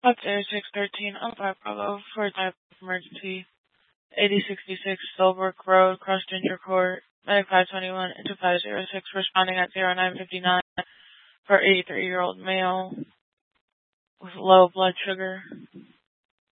Upstairs 613 on 5 Bravo for a type of emergency. 8066 Stolbrook Road, Cross Ginger Court, Medic 521 into 506 responding at 0959 for 83-year-old male with low blood sugar.